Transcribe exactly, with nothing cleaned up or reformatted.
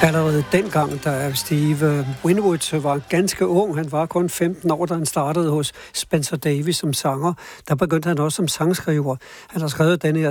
Allerede dengang, da Steve Winwood var ganske ung, han var kun femten år, da han startede hos Spencer Davis som sanger, der begyndte han også som sangskriver. Han har skrevet denne her